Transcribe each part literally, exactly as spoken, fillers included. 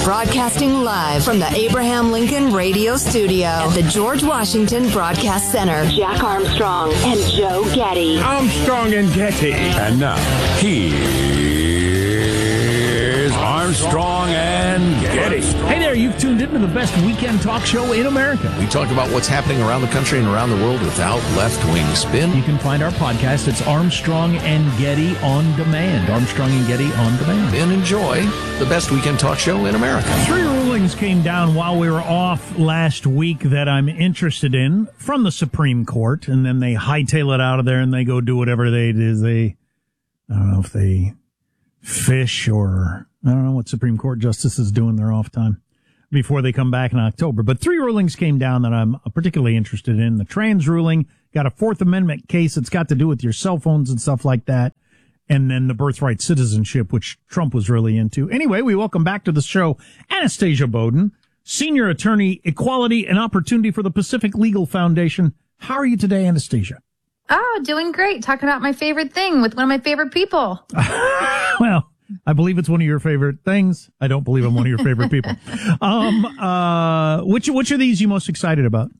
Broadcasting live from the Abraham Lincoln Radio Studio at the George Washington Broadcast Center. Jack Armstrong and Joe Getty. Armstrong and Getty. And now, here's Armstrong and Getty. Hey there, you've tuned into the best weekend talk show in America. We talk about what's happening around the country and around the world without left-wing spin. You can find our podcast. It's Armstrong and Getty on Demand. Armstrong and Getty on Demand. And enjoy the best weekend talk show in America. Three rulings came down while we were off last week that I'm interested in from the Supreme Court, and then they hightail it out of there and they go do whatever they do. They, I don't know if they fish or I don't know what Supreme Court justices do in their off time before they come back in October. But three rulings came down that I'm particularly interested in. The trans ruling, got a Fourth Amendment case that's got to do with your cell phones and stuff like that. And then the birthright citizenship, which Trump was really into. Anyway, we welcome back to the show Anastasia Bowden, Senior Attorney, Equality and Opportunity for the Pacific Legal Foundation. How are you today, Anastasia? Oh, doing great. Talking about my favorite thing with one of my favorite people. Well, I believe it's one of your favorite things. I don't believe I'm one of your favorite people. Um, uh, which, which are these you most excited about?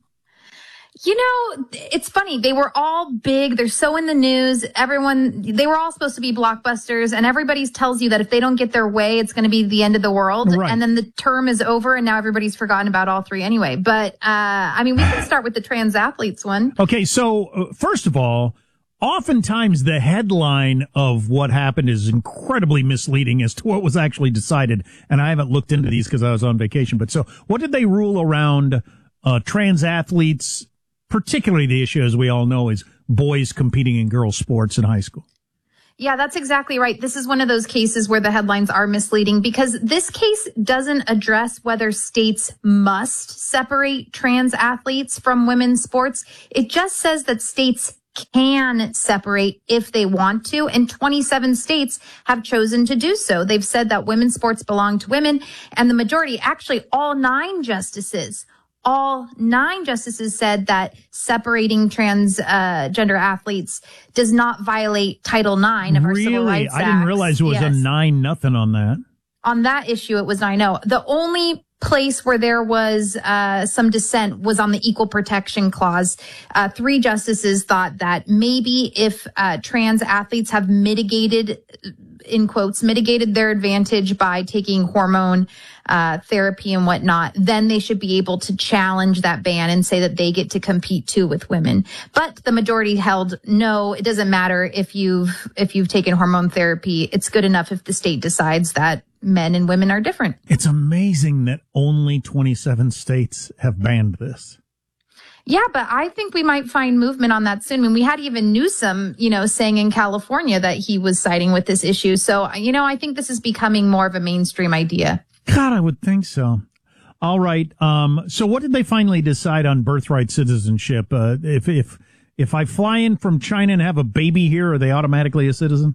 You know, it's funny. They were all big. They're so in the news. Everyone, they were all supposed to be blockbusters, and everybody tells you that if they don't get their way, it's going to be the end of the world. Right. And then the term is over, and now everybody's forgotten about all three anyway. But, uh, I mean, we can start with the trans athletes one. Okay. So, uh, first of all, oftentimes the headline of what happened is incredibly misleading as to what was actually decided. And I haven't looked into these because I was on vacation. But so what did they rule around, uh, trans athletes? Particularly the issue, as we all know, is boys competing in girls' sports in high school. Yeah, that's exactly right. This is one of those cases where the headlines are misleading because this case doesn't address whether states must separate trans athletes from women's sports. It just says that states can separate if they want to, and twenty-seven states have chosen to do so. They've said that women's sports belong to women, and the majority, actually all nine justices, all nine justices said that separating transgender uh, athletes does not violate Title nine of our really? Civil Rights Act. I didn't realize it was yes. a nine nothing on that. On that issue, it was nine oh. The only place where there was uh some dissent was on the Equal Protection Clause. Uh, three justices thought that maybe if uh trans athletes have mitigated, in quotes, mitigated their advantage by taking hormone uh therapy and whatnot, then they should be able to challenge that ban and say that they get to compete too with women. But the majority held no, it doesn't matter if you've if you've taken hormone therapy. It's good enough if the state decides that men and women are different. It's amazing that only twenty-seven states have banned this. Yeah, but I think we might find movement on that soon. I mean, we had even Newsom, you know, saying in California that he was siding with this issue. So, you know, I think this is becoming more of a mainstream idea. God, I would think so. All right. Um, so what did they finally decide on birthright citizenship? Uh, if, if, if I fly in from China and have a baby here, are they automatically a citizen?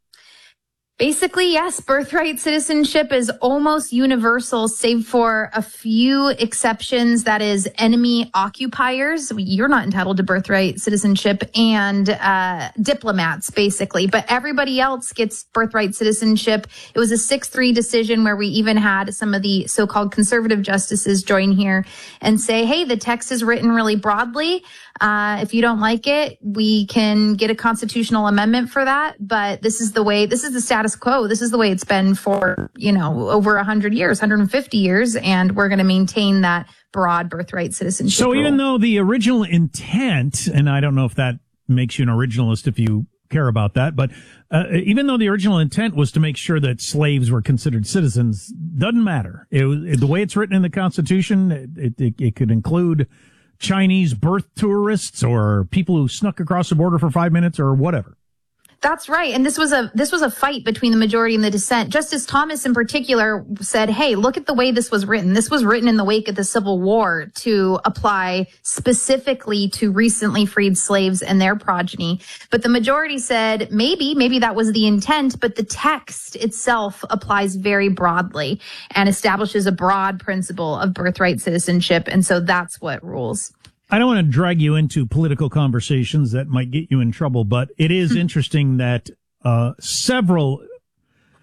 Basically, yes, birthright citizenship is almost universal, save for a few exceptions. That is, enemy occupiers. You're not entitled to birthright citizenship, and uh diplomats, basically. But everybody else gets birthright citizenship. It was a six three decision where we even had some of the so-called conservative justices join here and say, hey, the text is written really broadly. Uh, if you don't like it, we can get a constitutional amendment for that. But this is the way, this is the status quo. This is the way it's been for, you know, over one hundred years, one hundred fifty years. And we're going to maintain that broad birthright citizenship. So rule. even though the original intent, and I don't know if that makes you an originalist if you care about that, but uh, even though the original intent was to make sure that slaves were considered citizens, doesn't matter. It, it, the way it's written in the Constitution, it, it, it could include Chinese birth tourists or people who snuck across the border for five minutes or whatever. That's right. And this was a this was a fight between the majority and the dissent. Justice Thomas in particular said, hey, look at the way this was written. This was written in the wake of the Civil War to apply specifically to recently freed slaves and their progeny. But the majority said maybe, maybe that was the intent, but the text itself applies very broadly and establishes a broad principle of birthright citizenship. And so that's what rules. I don't want to drag you into political conversations that might get you in trouble, but it is interesting that uh several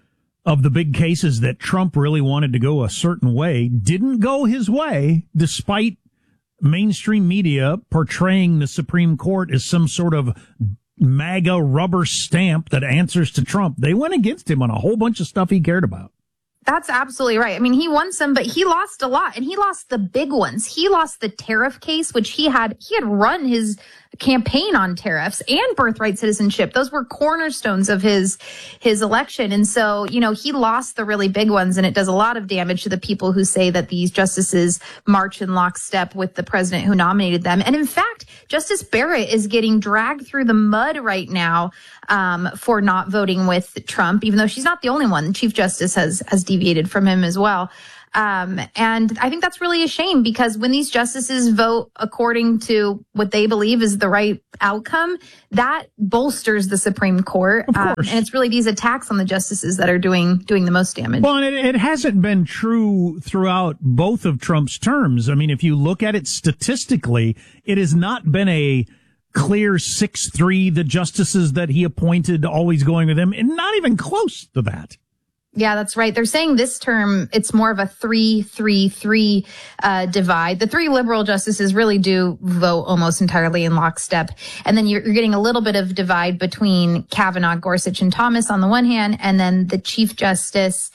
of the big cases that Trump really wanted to go a certain way didn't go his way, despite mainstream media portraying the Supreme Court as some sort of MAGA rubber stamp that answers to Trump. They went against him on a whole bunch of stuff he cared about. That's absolutely right. I mean, he won some, but he lost a lot, and he lost the big ones. He lost the tariff case, which he had, he had run his campaign on tariffs and birthright citizenship. Those were cornerstones of his, his election. And so, you know, he lost the really big ones, and it does a lot of damage to the people who say that these justices march in lockstep with the president who nominated them. And in fact, Justice Barrett is getting dragged through the mud right now, um, for not voting with Trump, even though she's not the only one. The Chief Justice has, has deviated from him as well. Um, and I think that's really a shame, because when these justices vote according to what they believe is the right outcome, that bolsters the Supreme Court. Um, and it's really these attacks on the justices that are doing, doing the most damage. Well, and it, it hasn't been true throughout both of Trump's terms. I mean, if you look at it statistically, it has not been a clear six three, the justices that he appointed always going with him, and not even close to that. Yeah, that's right. They're saying this term, it's more of a three three three uh divide. The three liberal justices really do vote almost entirely in lockstep. And then you're, you're getting a little bit of divide between Kavanaugh, Gorsuch, and Thomas on the one hand, and then the Chief Justice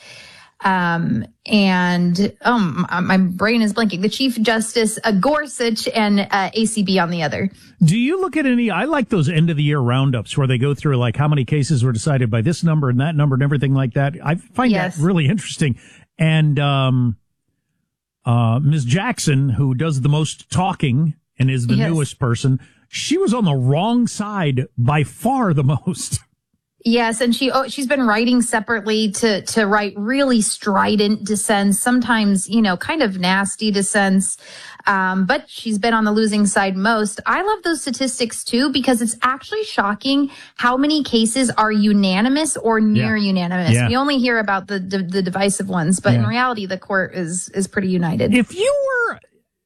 um and oh, my, my brain is blanking. The Chief Justice, uh, Gorsuch, and uh, A C B on the other. Do you look at any, I like those end of the year roundups where they go through like how many cases were decided by this number and that number and everything like that. I find yes. that really interesting. And, um, uh, Miz Jackson, who does the most talking and is the yes. newest person, she was on the wrong side by far the most. Yes, and she oh, she's been writing separately to to write really strident dissents, sometimes, you know, kind of nasty dissents. Um, but she's been on the losing side most. I love those statistics too, because it's actually shocking how many cases are unanimous or near yeah. unanimous. Yeah. We only hear about the the, the divisive ones, but yeah. in reality, the court is is pretty united. If you were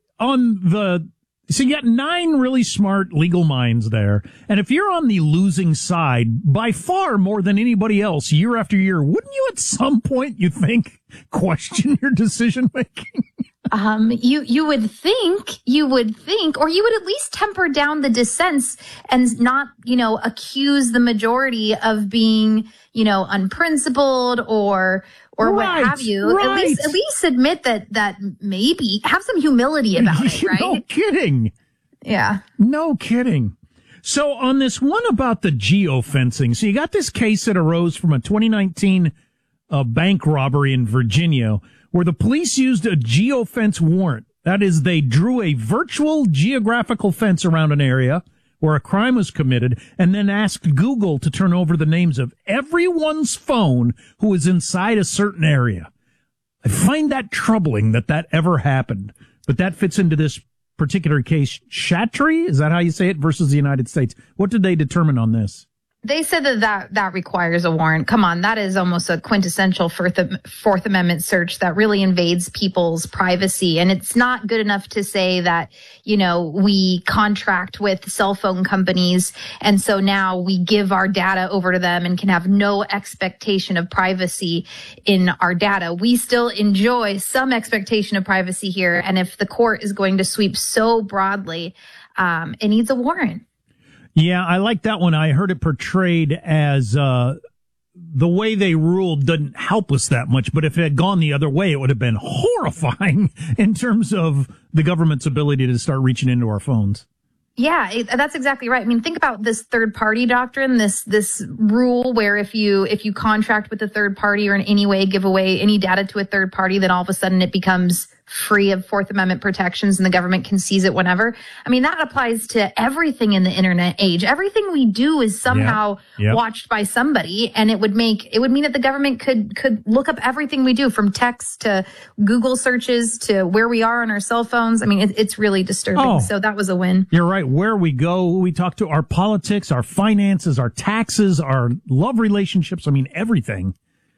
on the So you got nine really smart legal minds there. And if you're on the losing side by far more than anybody else year after year, wouldn't you at some point, you think, question your decision making? Um, you, you would think, you would think, or you would at least temper down the dissents and not, you know, accuse the majority of being, you know, unprincipled or, or right, what have you. Right. At least, at least admit that, that maybe have some humility about it, right? No kidding. Yeah. No kidding. So on this one about the geofencing, so you got this case that arose from a twenty nineteen uh, bank robbery in Virginia where the police used a geofence warrant. That is, they drew a virtual geographical fence around an area where a crime was committed and then asked Google to turn over the names of everyone's phone who was inside a certain area. I find that troubling that that ever happened, but that fits into this particular case. Chattree, is that how you say it, versus the United States? What did they determine on this? They said that, that that requires a warrant. Come on, that is almost a quintessential Fourth, Fourth Amendment search that really invades people's privacy. And it's not good enough to say that, you know, we contract with cell phone companies, and so now we give our data over to them and can have no expectation of privacy in our data. We still enjoy some expectation of privacy here. And if the court is going to sweep so broadly, um, it needs a warrant. Yeah, I like that one. I heard it portrayed as uh the way they ruled didn't help us that much, but if it had gone the other way, it would have been horrifying in terms of the government's ability to start reaching into our phones. Yeah, it, that's exactly right. I mean, think about this third party doctrine, this this rule where if you if you contract with a third party or in any way give away any data to a third party, then all of a sudden it becomes free of Fourth Amendment protections and the government can seize it whenever. I mean, that applies to everything in the internet age. Everything we do is somehow yep. Yep. watched by somebody, and it would make, it would mean that the government could, could look up everything we do, from text to Google searches to where we are on our cell phones. I mean, it, it's really disturbing. Oh, so that was a win. You're right. Where we go, we talk to our politics, our finances, our taxes, our love relationships. I mean, everything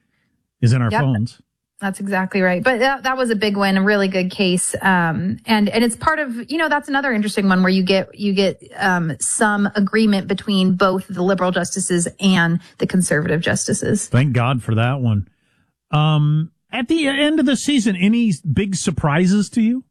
is in our yep. phones. That's exactly right. But that, that was a big win, a really good case. Um, and, and it's part of, you know, that's another interesting one where you get, you get, um, some agreement between both the liberal justices and the conservative justices. Thank God for that one. Um, at the end of the season, any big surprises to you?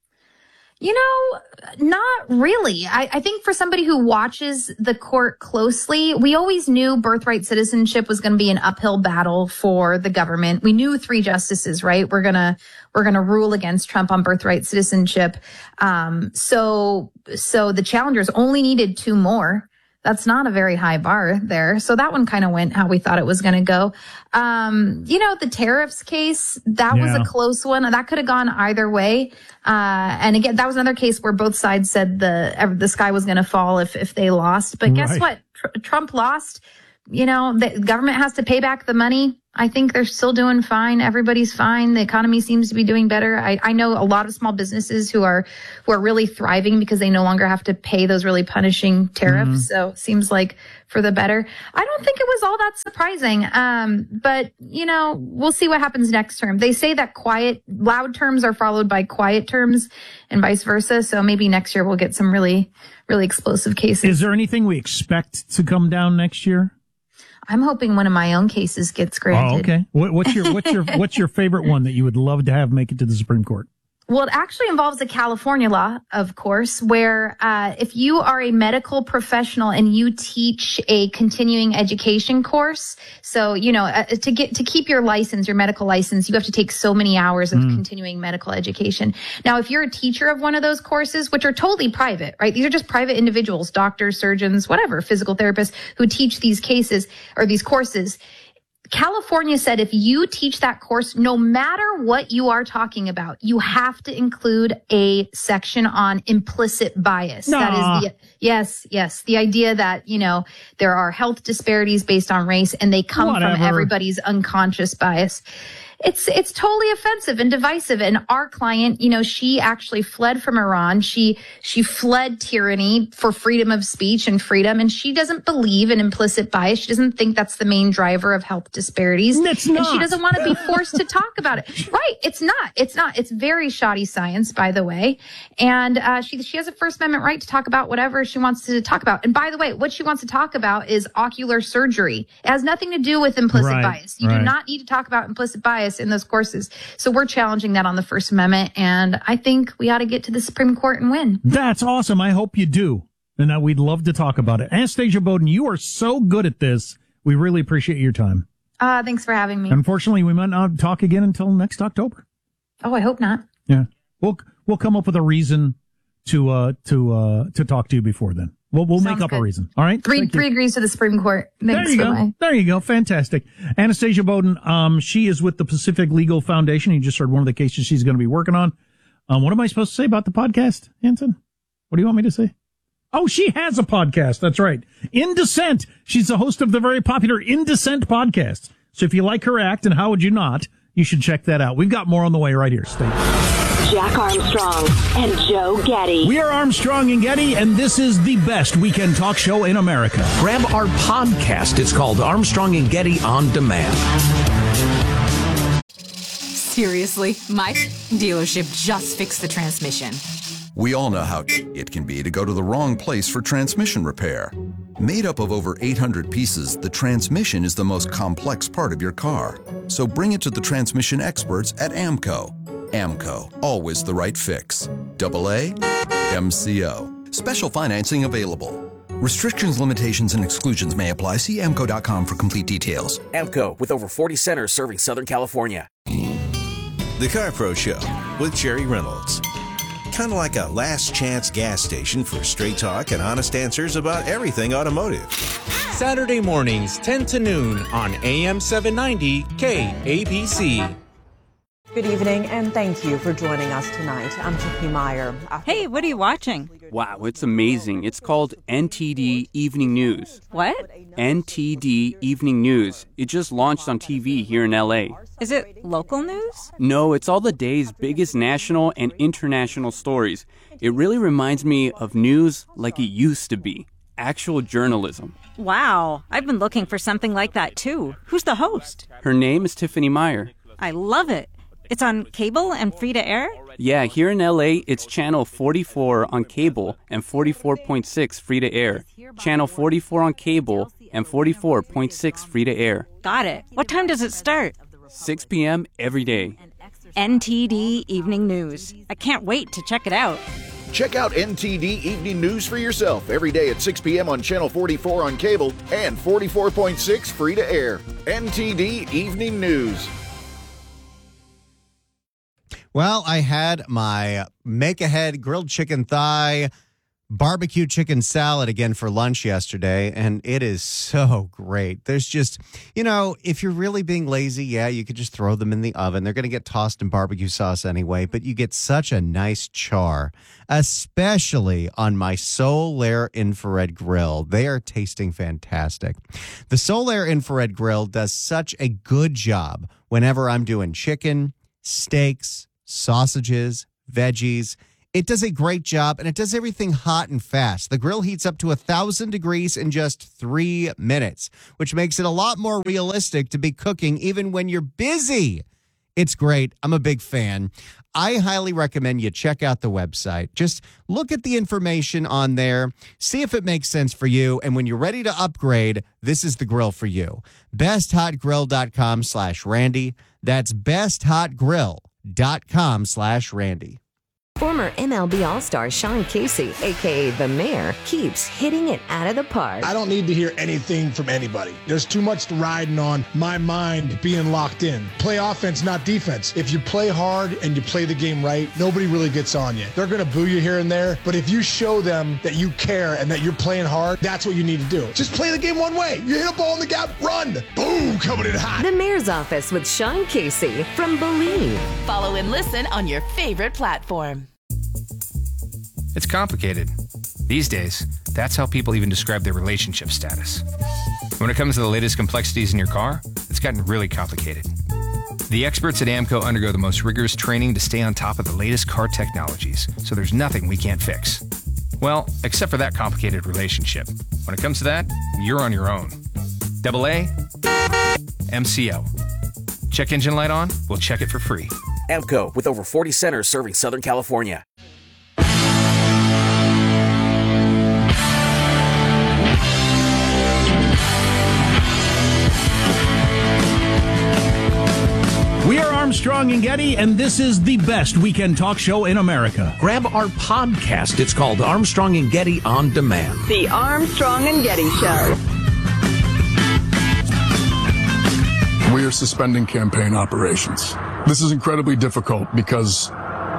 You know, not really. I, I think for somebody who watches the court closely, we always knew birthright citizenship was going to be an uphill battle for the government. We knew three justices, right? We're gonna we're gonna rule against Trump on birthright citizenship. Um, so so the challengers only needed two more. That's not a very high bar there. So that one kind of went how we thought it was going to go. Um, you know, the tariffs case, that yeah. was a close one. That could have gone either way. Uh, and again, that was another case where both sides said the the sky was going to fall if, if they lost. But guess right. what? Tr- Trump lost. You know, the government has to pay back the money. I think they're still doing fine. Everybody's fine. The economy seems to be doing better. I, I know a lot of small businesses who are who are really thriving because they no longer have to pay those really punishing tariffs. Mm-hmm. So it seems like for the better. I don't think it was all that surprising. Um, but, you know, we'll see what happens next term. They say that quiet, loud terms are followed by quiet terms and vice versa. So maybe next year we'll get some really, really explosive cases. Is there anything we expect to come down next year? I'm hoping one of my own cases gets granted. Oh, okay. What, what's your what's your what's your favorite one that you would love to have make it to the Supreme Court? Well, it actually involves a California law, of course, where uh, if you are a medical professional and you teach a continuing education course, so, you know, uh, to get to keep your license, your medical license, you have to take so many hours of mm. continuing medical education. Now, if you're a teacher of one of those courses, which are totally private, right? These are just private individuals, doctors, surgeons, whatever, physical therapists who teach these cases or these courses. California said if you teach that course, no matter what you are talking about, you have to include a section on implicit bias. Nah. That is the, yes, yes. The idea that, you know, there are health disparities based on race and they come Whatever. from everybody's unconscious bias. It's, it's totally offensive and divisive. And our client, you know, she actually fled from Iran. She, she fled tyranny for freedom of speech and freedom. And she doesn't believe in implicit bias. She doesn't think that's the main driver of health disparities. It's not. And she doesn't want to be forced to talk about it. Right. It's not. It's not. It's very shoddy science, by the way. And, uh, she, she has a First Amendment right to talk about whatever she wants to talk about. And by the way, what she wants to talk about is ocular surgery. It has nothing to do with implicit right, bias. You right. do not need to talk about implicit bias in those courses. So we're challenging that on the First Amendment, and I think we ought to get to the Supreme Court and win. That's awesome. I hope you do, and that we'd love to talk about it. Anastasia Bowden, you are so good at this. We really appreciate your time. Uh, thanks for having me. Unfortunately, we might not talk again until next October. Oh, I hope not. Yeah. We'll, we'll come up with a reason to, uh, to, uh, to talk to you before then. We'll, we'll make up good. a reason. All right. Three, three agrees to the Supreme Court. Thanks there you go. My... There you go. Fantastic. Anastasia Bowden, um, she is with the Pacific Legal Foundation. You just heard one of the cases she's going to be working on. Um, what am I supposed to say about the podcast, Anson? What do you want me to say? Oh, she has a podcast. That's right. In Dissent. She's the host of the very popular In Dissent podcast. So if you like her act, and how would you not, you should check that out. We've got more on the way right here. Stay tuned. Jack Armstrong and Joe Getty. We are Armstrong and Getty, and this is the best weekend talk show in America. Grab our podcast. It's called Armstrong and Getty On Demand. Seriously, my dealership just fixed the transmission. We all know how it can be to go to the wrong place for transmission repair. Made up of over eight hundred pieces, the transmission is the most complex part of your car. So bring it to the transmission experts at AMCO. AMCO, always the right fix. Double A, M C O. Special financing available. Restrictions, limitations, and exclusions may apply. See A M C O dot com for complete details. AMCO, with over forty centers serving Southern California. The Car Pro Show with Jerry Reynolds. Kind of like a last chance gas station for straight talk and honest answers about everything automotive. Saturday mornings, ten to noon on A M seven ninety K A B C. Good evening, and thank you for joining us tonight. I'm Tiffany Meyer. Hey, what are you watching? Wow, it's amazing. It's called N T D Evening News. What? N T D Evening News. It just launched on T V here in L A. Is it local news? No, it's all the day's biggest national and international stories. It really reminds me of news like it used to be. Actual journalism. Wow, I've been looking for something like that too. Who's the host? Her name is Tiffany Meyer. I love it. It's on cable and free to air? Yeah, here in L A, it's channel forty-four on cable and forty-four point six free to air. Channel forty-four on cable and forty-four point six free to air. Got it. What time does it start? six p.m. every day. N T D Evening News. I can't wait to check it out. Check out N T D Evening News for yourself every day at six p.m. on Channel forty-four on cable and forty-four point six free to air. N T D Evening News. Well, I had my make-ahead grilled chicken thigh barbecue chicken salad again for lunch yesterday, and it is so great. There's just, you know, if you're really being lazy, yeah, you could just throw them in the oven. They're going to get tossed in barbecue sauce anyway, but you get such a nice char, especially on my Solaire infrared grill. They are tasting fantastic. The Solaire infrared grill does such a good job whenever I'm doing chicken, steaks, sausages, veggies. It does a great job, and it does everything hot and fast. The grill heats up to one thousand degrees in just three minutes, which makes it a lot more realistic to be cooking even when you're busy. It's great. I'm a big fan. I highly recommend you check out the website. Just look at the information on there, see if it makes sense for you, and when you're ready to upgrade, this is the grill for you. besthotgrill.com slash Randy. That's besthotgrill.com slash Randy. Former M L B All-Star Sean Casey, a k a. The Mayor, keeps hitting it out of the park. I don't need to hear anything from anybody. There's too much riding on my mind being locked in. Play offense, not defense. If you play hard and you play the game right, nobody really gets on you. They're going to boo you here and there, but if you show them that you care and that you're playing hard, that's what you need to do. Just play the game one way. You hit a ball in the gap, run. Boom, coming in hot. The Mayor's Office with Sean Casey from Believe. Follow and listen on your favorite platform. It's complicated. These days, that's how people even describe their relationship status. When it comes to the latest complexities in your car, it's gotten really complicated. The experts at AAMCO undergo the most rigorous training to stay on top of the latest car technologies, so there's nothing we can't fix. Well, except for that complicated relationship. When it comes to that, you're on your own. Double A, M C O. Check engine light on? We'll check it for free. AAMCO, with over forty centers serving Southern California. We are Armstrong and Getty, and this is the best weekend talk show in America. Grab our podcast. It's called Armstrong and Getty On Demand. The Armstrong and Getty Show. We are suspending campaign operations. This is incredibly difficult because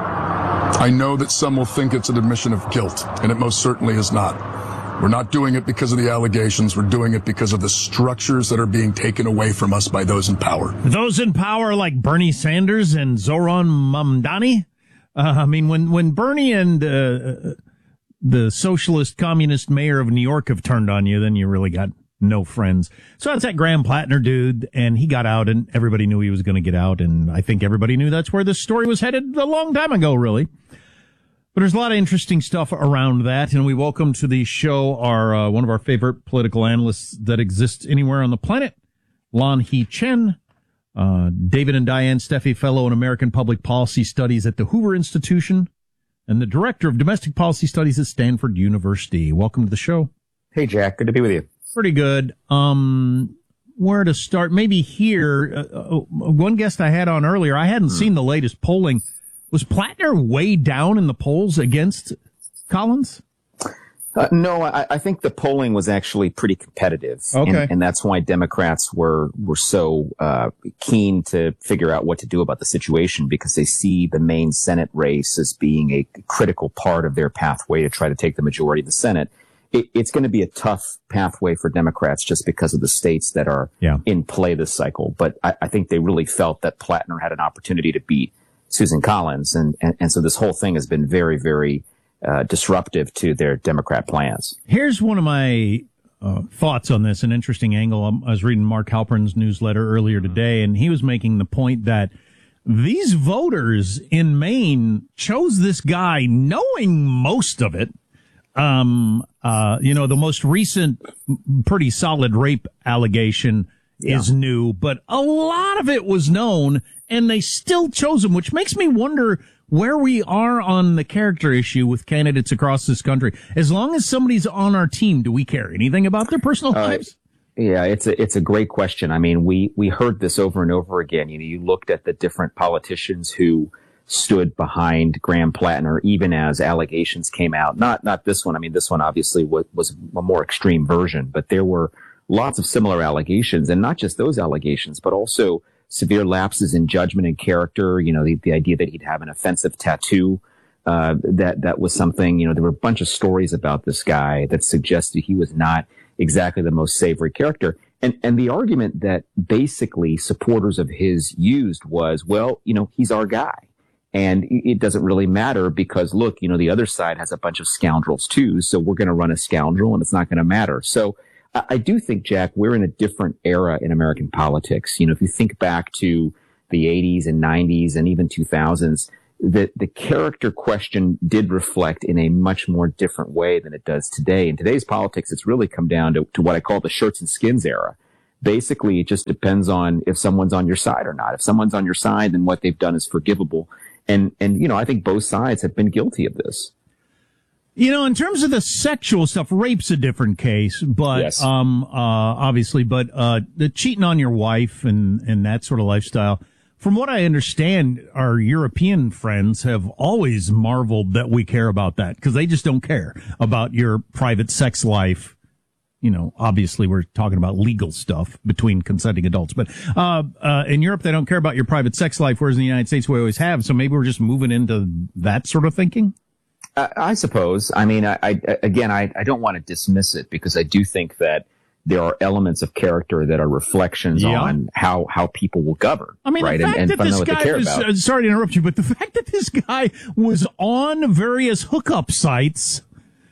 I know that some will think it's an admission of guilt, and it most certainly is not. We're not doing it because of the allegations. We're doing it because of the structures that are being taken away from us by those in power. Those in power like Bernie Sanders and Zoran Mamdani? Uh, I mean, when, when Bernie and uh, the socialist communist mayor of New York have turned on you, then you really got no friends. So that's that Graham Plattner dude, and he got out, and everybody knew he was going to get out, and I think everybody knew that's where this story was headed a long time ago, really. But there's a lot of interesting stuff around that, and we welcome to the show our uh, one of our favorite political analysts that exists anywhere on the planet, Lan He Chen, uh, David and Diane Steffi Fellow in American Public Policy Studies at the Hoover Institution, and the Director of Domestic Policy Studies at Stanford University. Welcome to the show. Hey, Jack. Good to be with you. Pretty good. Um, where to start? Maybe here. Uh, uh, one guest I had on earlier, I hadn't hmm. seen the latest polling. Was Plattner way down in the polls against Collins? Uh, no, I, I think the polling was actually pretty competitive. Okay. And, and that's why Democrats were, were so uh, keen to figure out what to do about the situation, because they see the main Senate race as being a critical part of their pathway to try to take the majority of the Senate. It, it's going to be a tough pathway for Democrats just because of the states that are yeah. in play this cycle. But I, I think they really felt that Plattner had an opportunity to beat Susan Collins. And, and, and so this whole thing has been very, very uh, disruptive to their Democrat plans. Here's one of my uh, thoughts on this, an interesting angle. I was reading Mark Halpern's newsletter earlier today, and he was making the point that these voters in Maine chose this guy knowing most of it. Um, uh, you know, the most recent pretty solid rape allegation yeah. is new, but a lot of it was known, and they still chose him, which makes me wonder where we are on the character issue with candidates across this country. As long as somebody's on our team, do we care anything about their personal uh, lives? Yeah, it's a it's a great question. I mean, we we heard this over and over again. You know, you looked at the different politicians who stood behind Graham Plattner, even as allegations came out. Not not this one. I mean, this one obviously was, was a more extreme version, but there were lots of similar allegations, and not just those allegations, but also severe lapses in judgment and character. You know, the, the idea that he'd have an offensive tattoo. Uh, that that was something. You know, there were a bunch of stories about this guy that suggested he was not exactly the most savory character. And, and the argument that basically supporters of his used was, well, you know, he's our guy. And it doesn't really matter because, look, you know, the other side has a bunch of scoundrels too. So we're going to run a scoundrel and it's not going to matter. So I, I do think, Jack, we're in a different era in American politics. You know, if you think back to the eighties and nineties and even two thousands, the, the character question did reflect in a much more different way than it does today. In today's politics, it's really come down to, to what I call the shirts and skins era. Basically, it just depends on if someone's on your side or not. If someone's on your side, then what they've done is forgivable. And, and, you know, I think both sides have been guilty of this. You know, in terms of the sexual stuff, rape's a different case, but, Yes. um, uh, obviously, but, uh, the cheating on your wife and, and that sort of lifestyle, from what I understand, our European friends have always marveled that we care about that because they just don't care about your private sex life. You know, obviously we're talking about legal stuff between consenting adults, but, uh, uh, in Europe, they don't care about your private sex life, whereas in the United States, we always have. So maybe we're just moving into that sort of thinking. Uh, I suppose. I mean, I, I again, I, I don't want to dismiss it because I do think that there are elements of character that are reflections Yeah. on how, how people will govern. I mean, right? the fact and, and that fundamentally this what they guy care was, about. uh, sorry to interrupt you, but the fact that this guy was on various hookup sites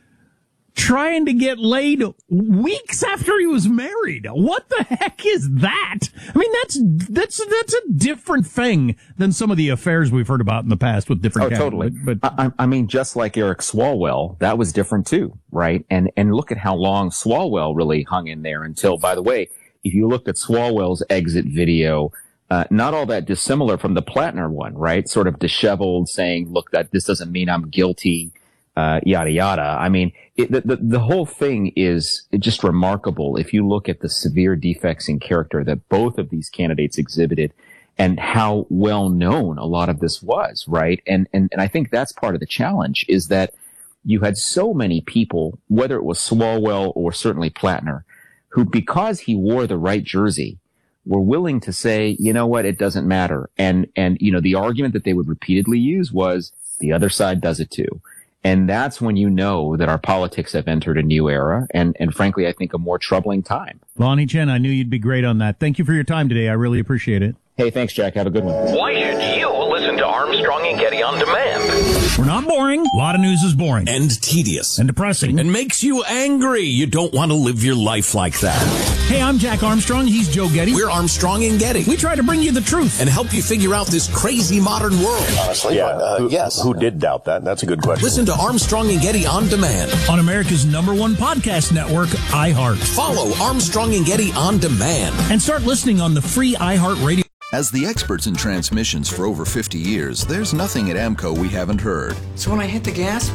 trying to get laid weeks after he was married. What the heck is that? I mean, that's, that's, that's a different thing than some of the affairs we've heard about in the past with different Oh, guys. totally. But, but I, I mean, just like Eric Swalwell, that was different too, right? And and look at how long Swalwell really hung in there until, by the way, if you looked at Swalwell's exit video, uh, not all that dissimilar from the Plattner one, right? Sort of disheveled, saying, look, that this doesn't mean I'm guilty, uh, yada, yada. I mean, it, the, the, the whole thing is just remarkable if you look at the severe defects in character that both of these candidates exhibited and how well known a lot of this was, right? And, and, and I think that's part of the challenge is that you had so many people, whether it was Swalwell or certainly Plattner, who, because he wore the right jersey, were willing to say, you know what, it doesn't matter. And, and, you know, the argument that they would repeatedly use was the other side does it too. And that's when you know that our politics have entered a new era and, and frankly, I think a more troubling time. Lonnie Chen, I knew you'd be great on that. Thank you for your time today. I really appreciate it. Hey, thanks, Jack. Have a good one. Why should you listen to Armstrong and Getty on demand? We're not boring. A lot of news is boring. And tedious. And depressing. And makes you angry. You don't want to live your life like that. Hey, I'm Jack Armstrong. He's Joe Getty. We're Armstrong and Getty. We try to bring you the truth. And help you figure out this crazy modern world. Honestly, yeah, but, uh, who, yes. Who did doubt that? That's a good question. Listen to Armstrong and Getty on demand. On America's number one podcast network, iHeart. Follow Armstrong and Getty on demand. And start listening on the free iHeart Radio. As the experts in transmissions for over fifty years, there's nothing at AMCO we haven't heard. So when I hit the gas,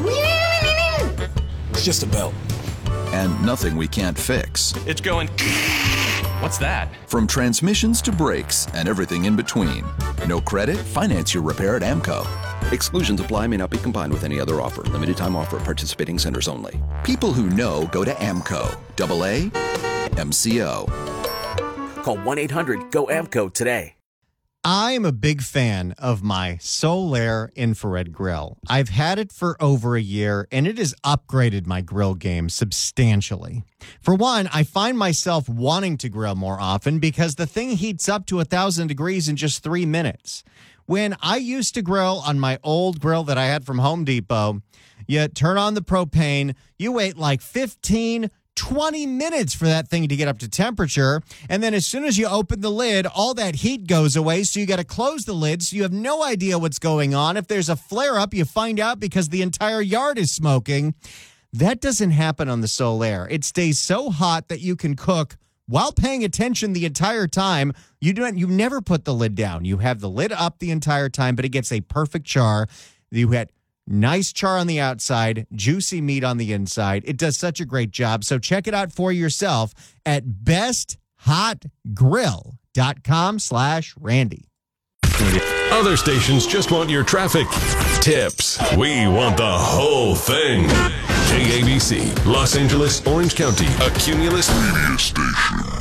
it's just a belt. And nothing we can't fix. It's going... What's that? From transmissions to brakes and everything in between. No credit? Finance your repair at AMCO. Exclusions apply, may not be combined with any other offer. Limited time offer at participating centers only. People who know go to AMCO. Double A M C O. Call one eight hundred G O A M C O today. I am a big fan of my Solaire infrared grill. I've had it for over a year, and it has upgraded my grill game substantially. For one, I find myself wanting to grill more often because the thing heats up to one thousand degrees in just three minutes. When I used to grill on my old grill that I had from Home Depot, you turn on the propane, you wait like fifteen, twenty minutes for that thing to get up to temperature. And then as soon as you open the lid, all that heat goes away. So you got to close the lid. So you have no idea what's going on. If there's a flare up, you find out because the entire yard is smoking. That doesn't happen on the Solaire. It stays so hot that you can cook while paying attention the entire time. You don't, you never put the lid down. You have the lid up the entire time, but it gets a perfect char. You had Nice char on the outside, juicy meat on the inside. It does such a great job. So check it out for yourself at best hot grill dot com slash Randy. Other stations just want your traffic tips. We want the whole thing. K A B C, Los Angeles, Orange County, a Cumulus media station.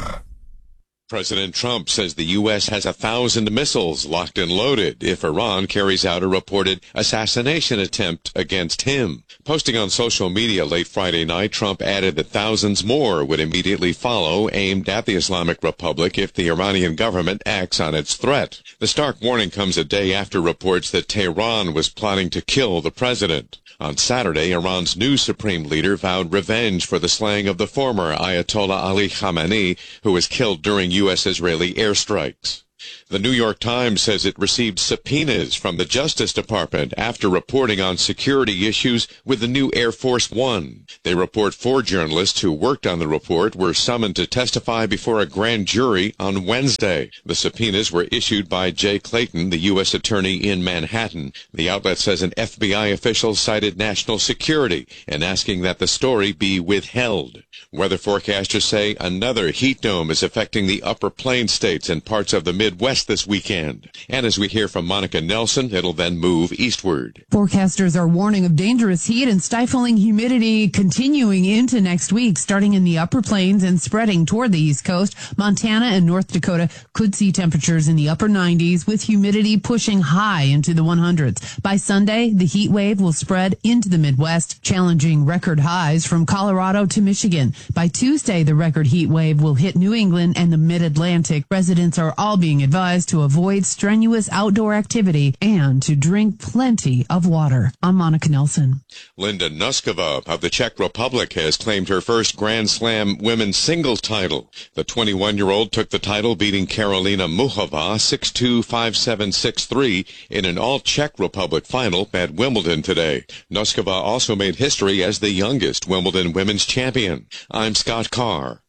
President Trump says the U S has a thousand missiles locked and loaded if Iran carries out a reported assassination attempt against him. Posting on social media late Friday night, Trump added that thousands more would immediately follow, aimed at the Islamic Republic if the Iranian government acts on its threat. The stark warning comes a day after reports that Tehran was plotting to kill the president. On Saturday, Iran's new supreme leader vowed revenge for the slaying of the former Ayatollah Ali Khamenei, who was killed during U S Israeli airstrikes. The New York Times says it received subpoenas from the Justice Department after reporting on security issues with the new Air Force One. They report four journalists who worked on the report were summoned to testify before a grand jury on Wednesday. The subpoenas were issued by Jay Clayton, the U S attorney in Manhattan. The outlet says an F B I official cited national security in asking that the story be withheld. Weather forecasters say another heat dome is affecting the upper plain states and parts of the Midwest this weekend. And as we hear from Monica Nelson, it'll then move eastward. Forecasters are warning of dangerous heat and stifling humidity continuing into next week, starting in the upper plains and spreading toward the East Coast. Montana and North Dakota could see temperatures in the upper nineties with humidity pushing high into the hundreds. By Sunday, the heat wave will spread into the Midwest, challenging record highs from Colorado to Michigan. By Tuesday, the record heat wave will hit New England and the Mid-Atlantic. Residents are all being advised to avoid strenuous outdoor activity and to drink plenty of water. I'm Monica Nelson. Linda Noskova of the Czech Republic has claimed her first Grand Slam women's singles title. The twenty-one-year-old took the title, beating Karolina Muchova six two, five seven, six three in an all-Czech Republic final at Wimbledon today. Noskova also made history as the youngest Wimbledon women's champion. I'm Scott Carr.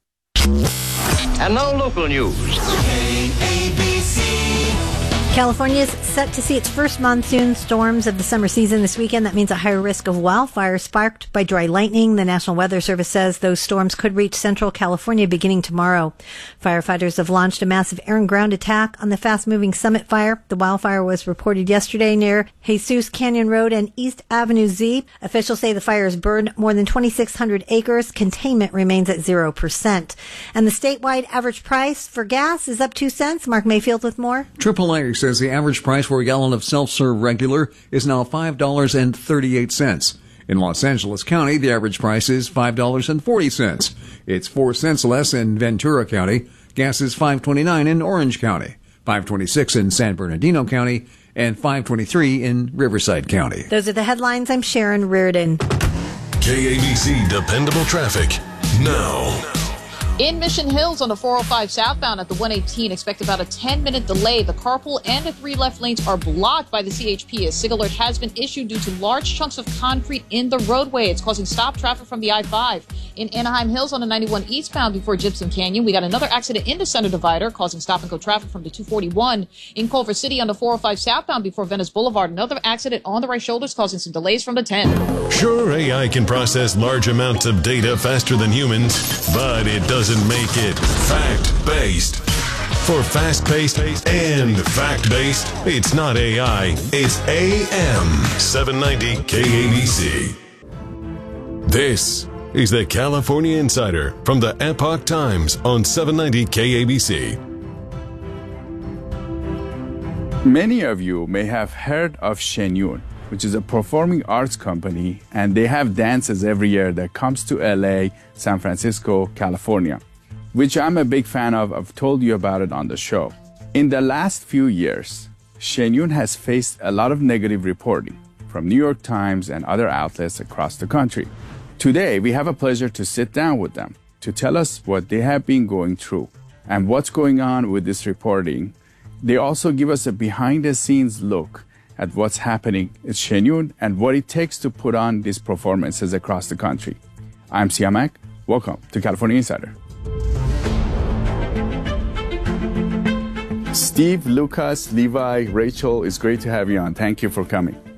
And now local news. California is set to see its first monsoon storms of the summer season this weekend. That means a higher risk of wildfires sparked by dry lightning. The National Weather Service says those storms could reach central California beginning tomorrow. Firefighters have launched a massive air and ground attack on the fast-moving Summit Fire. The wildfire was reported yesterday near Jesus Canyon Road and East Avenue Z. Officials say the fire has burned more than twenty-six hundred acres. Containment remains at zero percent. And the statewide average price for gas is up two cents. Mark Mayfield with more. triple A says the average price for a gallon of self-serve regular is now five dollars and thirty-eight cents. In Los Angeles County, the average price is five dollars and forty cents. It's four cents less in Ventura County. Gas is five twenty-nine in Orange County, five twenty-six in San Bernardino County, and five twenty-three in Riverside County. Those are the headlines. I'm Sharon Reardon. K A B C Dependable Traffic now. In Mission Hills on the four oh five southbound at the one eighteen, expect about a ten-minute delay. The carpool and the three left lanes are blocked by the C H P. A SIG alert has been issued due to large chunks of concrete in the roadway. It's causing stop traffic from the I five. In Anaheim Hills on the ninety-one eastbound before Gypsum Canyon, we got another accident in the center divider, causing stop-and-go traffic from the two forty-one. In Culver City on the four oh five southbound before Venice Boulevard, another accident on the right shoulders, causing some delays from the ten. Sure, A I can process large amounts of data faster than humans, but it doesn't make it fact-based. For fast-paced and fact-based, it's not A I, it's A M seven ninety K A B C. This is the California Insider from the Epoch Times on seven ninety K A B C. Many of you may have heard of Shenyun, which is a performing arts company, and they have dances every year that comes to L A, San Francisco, California, which I'm a big fan of. I've told you about it on the show. In the last few years, Shenyun has faced a lot of negative reporting from New York Times and other outlets across the country. Today, we have a pleasure to sit down with them to tell us what they have been going through and what's going on with this reporting. They also give us a behind-the-scenes look at what's happening at Shenyun and what it takes to put on these performances across the country. I'm Siamak. Welcome to California Insider. Steve, Lucas, Levi, Rachel, it's great to have you on. Thank you for coming.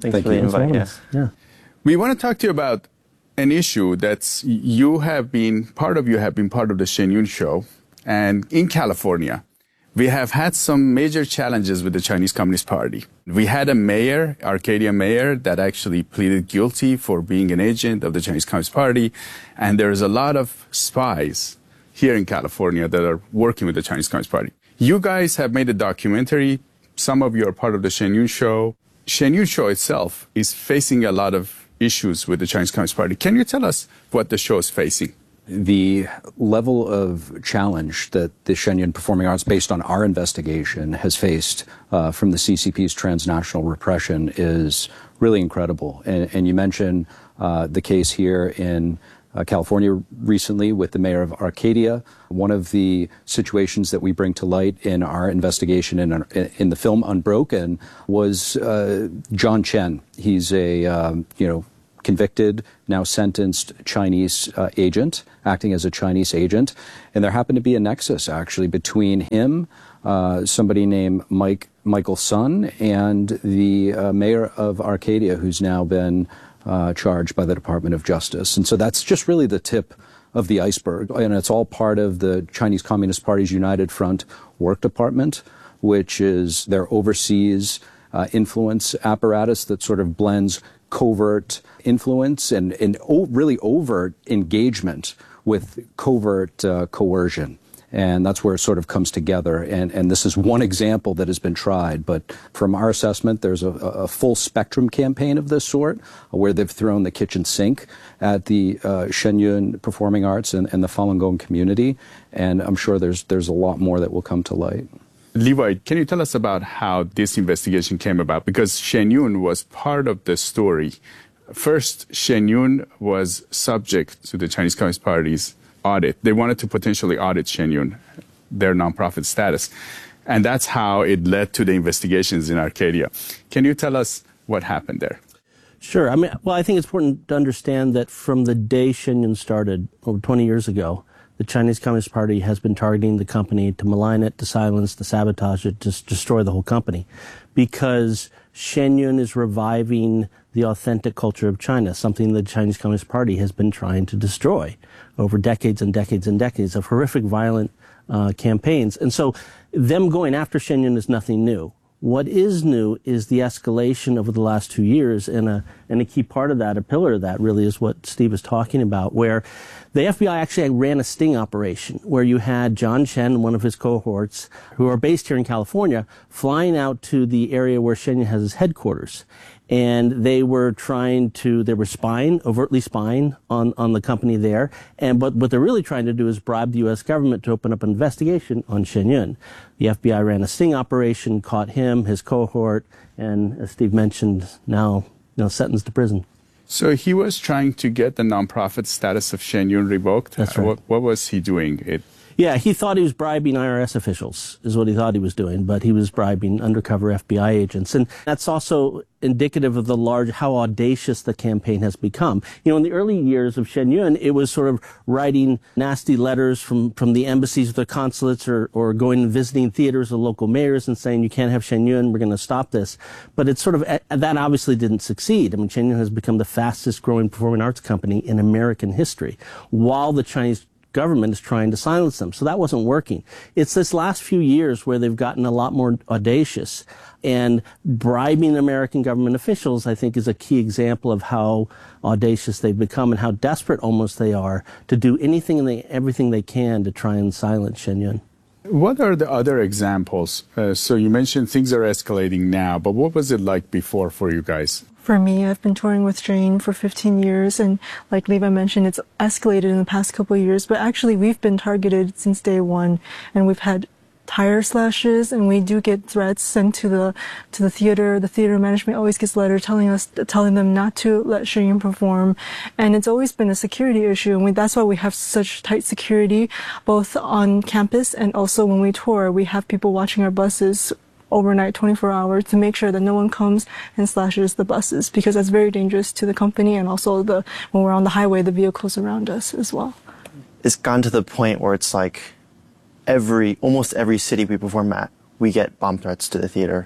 Thanks Thank for the invite. Yeah. yeah. We want to talk to you about an issue that's you have been, part of you have been part of the Shen Yun show. And in California, we have had some major challenges with the Chinese Communist Party. We had a mayor, Arcadia mayor, that actually pleaded guilty for being an agent of the Chinese Communist Party. And there's a lot of spies here in California that are working with the Chinese Communist Party. You guys have made a documentary. Some of you are part of the Shen Yun show. Shen Yun show itself is facing a lot of issues with the Chinese Communist Party. Can you tell us what the show is facing? The level of challenge that the Shen Yun Performing Arts, based on our investigation, has faced uh, from the C C P's transnational repression is really incredible. And, and you mentioned uh, the case here in uh, California recently with the mayor of Arcadia. One of the situations that we bring to light in our investigation in, in the film Unbroken was uh, John Chen. He's a, um, you know, convicted, now sentenced Chinese uh, agent, acting as a Chinese agent. And there happened to be a nexus, actually, between him, uh, somebody named Mike Michael Sun, and the uh, mayor of Arcadia, who's now been uh, charged by the Department of Justice. And so that's just really the tip of the iceberg. And it's all part of the Chinese Communist Party's United Front Work Department, which is their overseas uh, influence apparatus that sort of blends covert influence and, and o- really overt engagement with covert uh, coercion. And that's where it sort of comes together. And, and this is one example that has been tried. But from our assessment, there's a, a full spectrum campaign of this sort where they've thrown the kitchen sink at the uh, Shen Yun Performing Arts and, and the Falun Gong community. And I'm sure there's, there's a lot more that will come to light. Levi, can you tell us about how this investigation came about? Because Shen Yun was part of the story. First, Shen Yun was subject to the Chinese Communist Party's audit. They wanted to potentially audit Shen Yun, their nonprofit status. And that's how it led to the investigations in Arcadia. Can you tell us what happened there? Sure. I mean, well, I think it's important to understand that from the day Shen Yun started over twenty years ago, the Chinese Communist Party has been targeting the company to malign it, to silence, to sabotage it, to destroy the whole company. Because Shen Yun is reviving the authentic culture of China, something the Chinese Communist Party has been trying to destroy over decades and decades and decades of horrific, violent uh, campaigns. And so them going after Shen Yun is nothing new. What is new is the escalation over the last two years, and a, and a key part of that, a pillar of that really is what Steve is talking about, where the F B I actually ran a sting operation where you had John Chen and one of his cohorts, who are based here in California, flying out to the area where Shen Yun has his headquarters. And they were trying to, they were spying, overtly spying on, on the company there. And but what they're really trying to do is bribe the U S government to open up an investigation on Shen Yun. The F B I ran a sting operation, caught him, his cohort, and as Steve mentioned, now, you know, sentenced to prison. So he was trying to get the nonprofit status of Shen Yun revoked. That's right. What, what was he doing? It, Yeah, he thought he was bribing I R S officials, is what he thought he was doing, but he was bribing undercover F B I agents. And that's also indicative of the large, how audacious the campaign has become. You know, in the early years of Shen Yun, it was sort of writing nasty letters from, from the embassies or the consulates, or, or going and visiting theaters of local mayors and saying, you can't have Shen Yun, we're going to stop this. But it's sort of, that obviously didn't succeed. I mean, Shen Yun has become the fastest growing performing arts company in American history, while the Chinese government is trying to silence them. So that wasn't working. It's this last few years where they've gotten a lot more audacious, and bribing American government officials, I think, is a key example of how audacious they've become and how desperate almost they are to do anything and they, everything they can to try and silence Shen Yun. What are the other examples? Uh, so you mentioned things are escalating now, but what was it like before for you guys? For me, I've been touring with Jane for fifteen years, and like Levi mentioned, it's escalated in the past couple of years, but actually we've been targeted since day one, and we've had tire slashes, and we do get threats sent to the to the theater. The theater management always gets letters telling us, telling them not to let Shen Yun perform, and it's always been a security issue, and we, that's why we have such tight security, both on campus and also when we tour. We have people watching our buses overnight, twenty-four hours, to make sure that no one comes and slashes the buses, because that's very dangerous to the company, and also the when we're on the highway, the vehicles around us as well. It's gone to the point where it's like every, almost every city we perform at, we get bomb threats to the theater.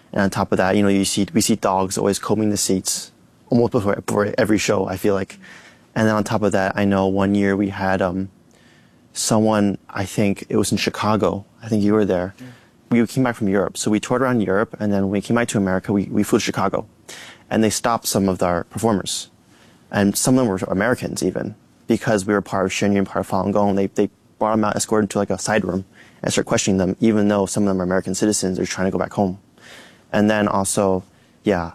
And on top of that, you know, you see we see dogs always combing the seats almost before, before every show, I feel like. And then on top of that, I know one year we had um, someone, I think it was in Chicago. I think you were there. Yeah. We came back from Europe. So we toured around Europe, and then when we came back to America, we, we flew to Chicago. And they stopped some of our performers. And some of them were Americans even, because we were part of Shenyun, part of Falun Gong. They, they brought them out, escorted to like a side room, and started questioning them, even though some of them are American citizens, they're trying to go back home. And then also, yeah,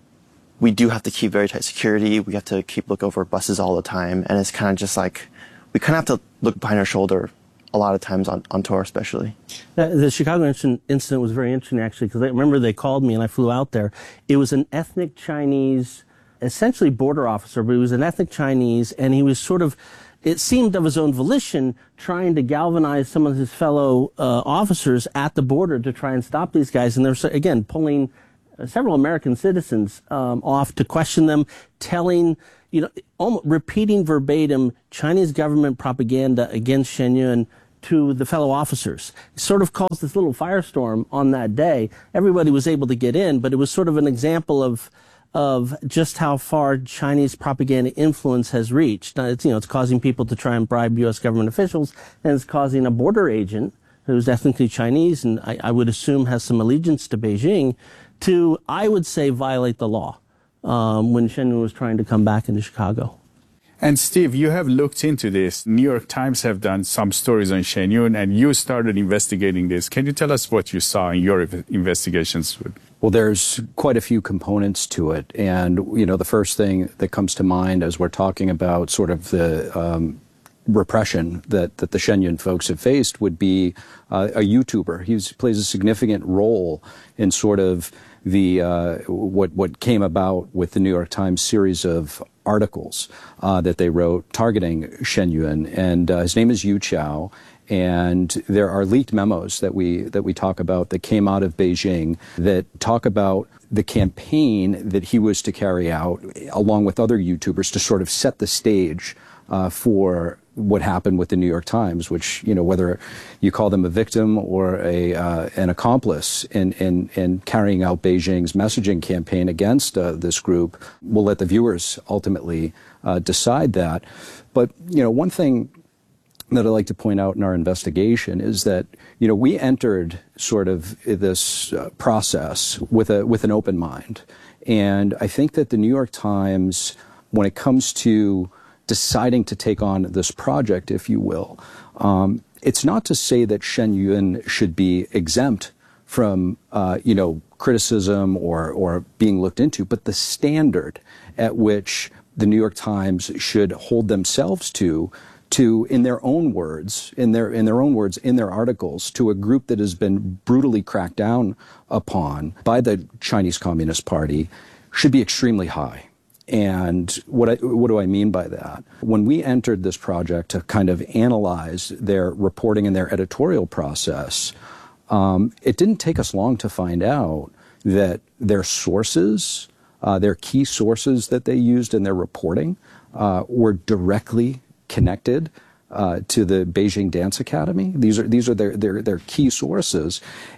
we do have to keep very tight security. We have to keep look over buses all the time. And it's kind of just like, we kind of have to look behind our shoulder a lot of times on, on tour, especially. The, the Chicago incident, incident was very interesting, actually, because I remember they called me and I flew out there. It was an ethnic Chinese, essentially border officer, but he was an ethnic Chinese, and he was sort of, it seemed of his own volition, trying to galvanize some of his fellow uh, officers at the border to try and stop these guys. And they're, again, pulling uh, several American citizens um, off to question them, telling, you know, almost repeating verbatim Chinese government propaganda against Shenyun to the fellow officers. It sort of caused this little firestorm on that day. Everybody was able to get in, but it was sort of an example of of just how far Chinese propaganda influence has reached. Now, it's, you know, it's causing people to try and bribe U S government officials, and it's causing a border agent who's ethnically Chinese and I, I would assume has some allegiance to Beijing to, I would say, violate the law um, when Shenyun was trying to come back into Chicago. And Steve, you have looked into this. New York Times have done some stories on Shenyun, and you started investigating this. Can you tell us what you saw in your investigations? Well, there's quite a few components to it. And, you know, the first thing that comes to mind as we're talking about sort of the um, repression that, that the Shenyun folks have faced would be uh, a YouTuber. He plays a significant role in sort of the uh, what what came about with the New York Times series of articles uh, that they wrote targeting Shenyun, and uh, his name is Yu Chao. And there are leaked memos that we that we talk about that came out of Beijing that talk about the campaign that he was to carry out, along with other YouTubers, to sort of set the stage uh, for what happened with the New York Times, which, you know, whether you call them a victim or a uh, an accomplice in, in, in carrying out Beijing's messaging campaign against uh, this group, we'll let the viewers ultimately uh, decide that. But, you know, one thing that I'd like to point out in our investigation is that, you know, we entered sort of this uh, process with a with an open mind. And I think that the New York Times, when it comes to deciding to take on this project, if you will, um, it's not to say that Shenyun should be exempt from, uh, you know, criticism or, or being looked into, but the standard at which the New York Times should hold themselves to to, in their own words, in their in their own words, in their articles, to a group that has been brutally cracked down upon by the Chinese Communist Party, should be extremely high. And what I, what do I mean by that? When we entered this project to kind of analyze their reporting and their editorial process, um, it didn't take us long to find out that their sources, uh, their key sources that they used in their reporting, uh, were directly connected uh, to the Beijing Dance Academy. These are these are their their, their key sources,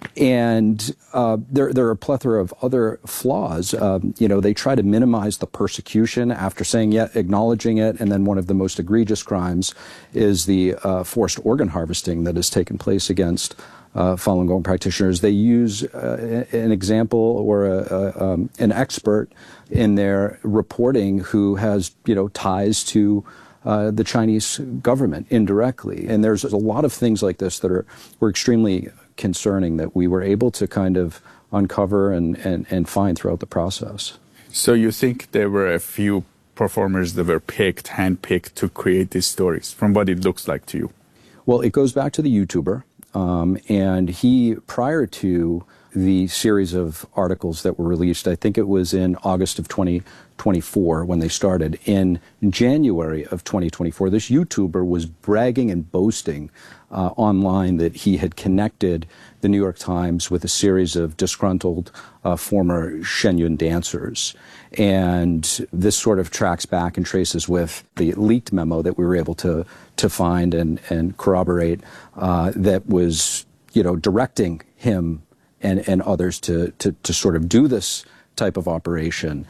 and uh, there there are a plethora of other flaws. Um, you know, they try to minimize the persecution after saying yeah, acknowledging it, and then one of the most egregious crimes is the uh, forced organ harvesting that has taken place against uh, Falun Gong practitioners. They use uh, an example or a, a, um, an expert in their reporting who has you know ties to Uh, the Chinese government indirectly. And there's a lot of things like this that are were extremely concerning that we were able to kind of uncover and, and, and find throughout the process. So you think there were a few performers that were picked, handpicked to create these stories, from what it looks like to you? Well, it goes back to the YouTuber. Um, and he, prior to the series of articles that were released, I think it was in August of twenty twenty-four when they started. In January of twenty twenty-four, this YouTuber was bragging and boasting uh, online that he had connected the New York Times with a series of disgruntled uh, former Shenyun dancers. And this sort of tracks back and traces with the leaked memo that we were able to to find and, and corroborate uh, that was, you know, directing him and, and others to, to, to sort of do this type of operation.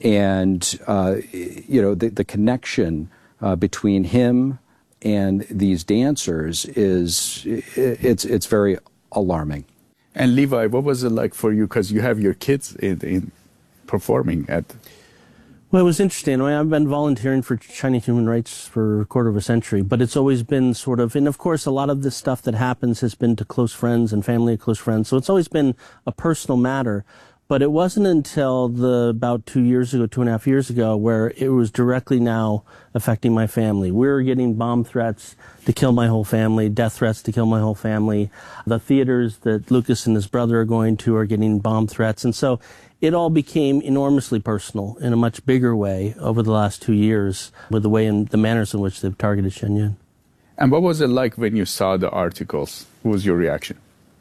And, uh, you know, the, the connection uh, between him and these dancers is, it's, it's very alarming. And Levi, what was it like for you? Because you have your kids in, in performing at... Well, it was interesting. I mean, I've been volunteering for Chinese human rights for a quarter of a century, but it's always been sort of, and of course, a lot of this stuff that happens has been to close friends and family of close friends. So it's always been a personal matter. But it wasn't until the about two years ago, two and a half years ago, where it was directly now affecting my family. We were getting bomb threats to kill my whole family, death threats to kill my whole family. The theaters that Lucas and his brother are going to are getting bomb threats. And so it all became enormously personal in a much bigger way over the last two years with the way and the manners in which they've targeted Shenyun. And what was it like when you saw the articles? What was your reaction?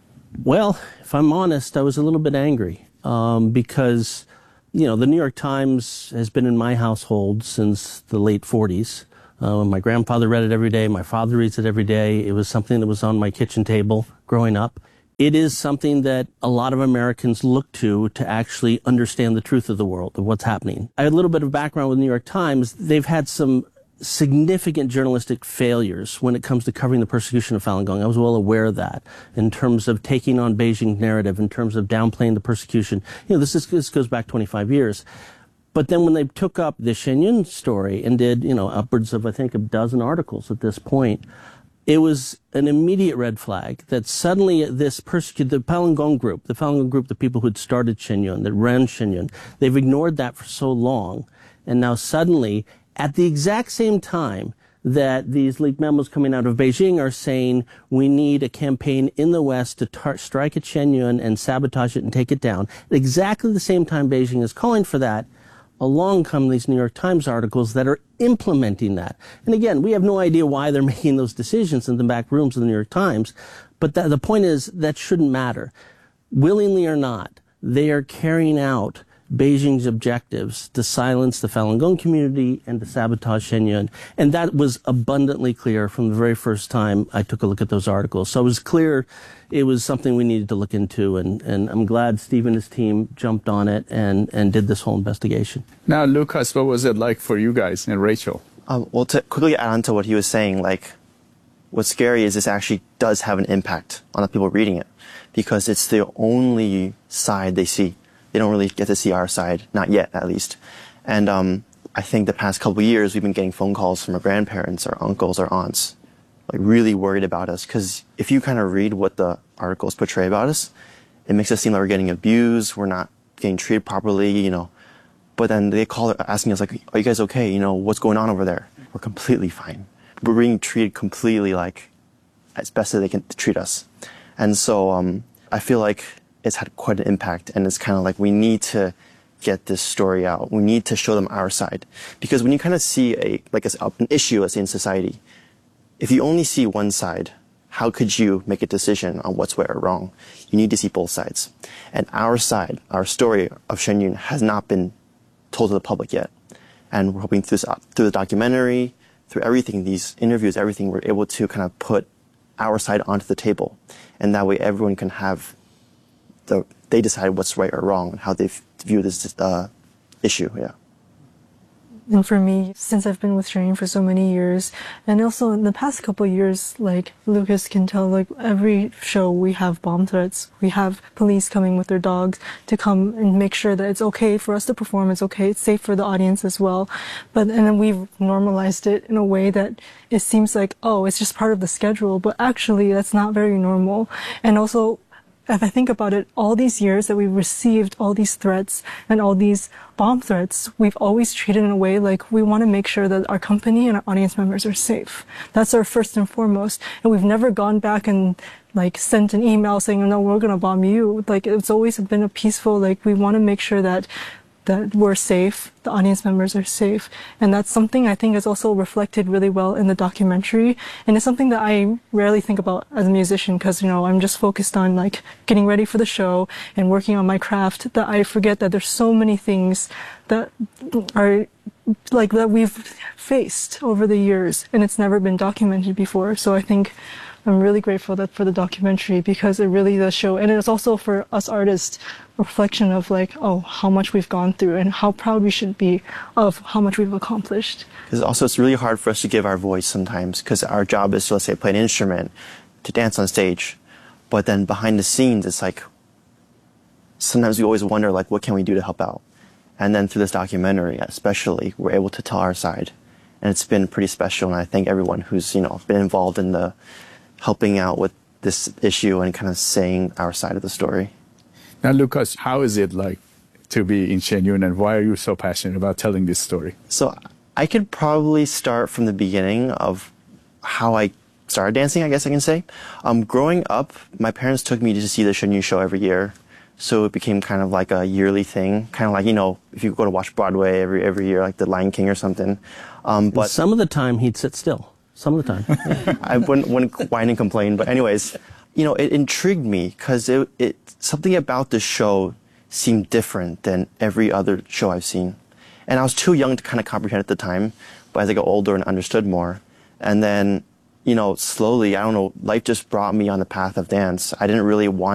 Well, if I'm honest, I was a little bit angry. Um, because, you know, the New York Times has been in my household since the late forties. Uh, my grandfather read it every day. My father reads it every day. It was something that was on my kitchen table growing up. It is something that a lot of Americans look to to actually understand the truth of the world, of what's happening. I had a little bit of background with the New York Times. They've had some significant journalistic failures when it comes to covering the persecution of Falun Gong. I was well aware of that in terms of taking on Beijing's narrative, in terms of downplaying the persecution. You know, this, is, this goes back twenty-five years. But then when they took up the Shenyun story and did, you know, upwards of, I think, a dozen articles at this point, it was an immediate red flag that suddenly this persecuted, the Falun Gong group, the Falun Gong group, the people who had started Shenyun, that ran Shenyun, they've ignored that for so long. And now suddenly, at the exact same time that these leaked memos coming out of Beijing are saying we need a campaign in the West to tar- strike at Shenyun and sabotage it and take it down, at exactly the same time Beijing is calling for that, along come these New York Times articles that are implementing that. And again, we have no idea why they're making those decisions in the back rooms of the New York Times, but that, the point is that shouldn't matter. Willingly or not, they are carrying out Beijing's objectives to silence the Falun Gong community and to sabotage Shenyun. And that was abundantly clear from the very first time I took a look at those articles. So it was clear it was something we needed to look into, and, and I'm glad Steve and his team jumped on it and, and did this whole investigation. Now, Lucas, what was it like for you guys and Rachel? Um, well, to quickly add on to what he was saying, like, what's scary is this actually does have an impact on the people reading it, because it's the only side they see. They don't really get to see our side, not yet, at least. And um, I think the past couple of years, we've been getting phone calls from our grandparents, our uncles, our aunts, like really worried about us. Because if you kind of read what the articles portray about us, it makes us seem like we're getting abused, we're not getting treated properly, you know. But then they call asking us, like, are you guys okay? You know, what's going on over there? We're completely fine. We're being treated completely, like, as best as they can treat us. And so um, I feel like it's had quite an impact, and it's kind of like we need to get this story out. We need to show them our side, because when you kind of see a like a, an issue, let's say in society, if you only see one side, how could you make a decision on what's right or wrong? You need to see both sides, and our side, our story of Shenyun has not been told to the public yet, and we're hoping through this, through the documentary, through everything, these interviews, everything, we're able to kind of put our side onto the table, and that way everyone can have The, they decide what's right or wrong and how they view this uh, issue. Yeah. And for me, since I've been with Shenyun for so many years, and also in the past couple of years, like Lucas can tell, like every show we have bomb threats. We have police coming with their dogs to come and make sure that it's okay for us to perform. It's okay. It's safe for the audience as well. But and then we've normalized it in a way that it seems like, oh, it's just part of the schedule. But actually, that's not very normal. And also, if I think about it, all these years that we've received all these threats and all these bomb threats, we've always treated in a way like we want to make sure that our company and our audience members are safe. That's our first and foremost. And we've never gone back and like sent an email saying, no, we're going to bomb you. Like it's always been a peaceful, like we want to make sure that that we're safe, the audience members are safe. And that's something I think is also reflected really well in the documentary. And it's something that I rarely think about as a musician, because, you know, I'm just focused on like getting ready for the show and working on my craft, that I forget that there's so many things that are like that we've faced over the years, and it's never been documented before. So I think I'm really grateful that for the documentary because it really does show, and it's also for us artists, a reflection of like, oh, how much we've gone through and how proud we should be of how much we've accomplished. Because also it's really hard for us to give our voice sometimes because our job is to, let's say, play an instrument, to dance on stage. But then behind the scenes, it's like, sometimes we always wonder, like, what can we do to help out? And then through this documentary, especially, we're able to tell our side. And it's been pretty special, and I thank everyone who's, you know, been involved in the helping out with this issue and kind of saying our side of the story. Now, Lucas, how is it like to be in Shenyun, and why are you so passionate about telling this story? So I could probably start from the beginning of how I started dancing, I guess I can say. Um, growing up, my parents took me to see the Shenyun show every year. So it became kind of like a yearly thing, kind of like, you know, if you go to watch Broadway every every year, like The Lion King or something. Um, but some of the time he'd sit still. Some of the time. I wouldn't, wouldn't whine and complain. But anyways, you know, it intrigued me because it, it something about the show seemed different than every other show I've seen. And I was too young to kind of comprehend at the time. But as I got older and understood more, and then, you know, slowly, I don't know, life just brought me on the path of dance. I didn't really want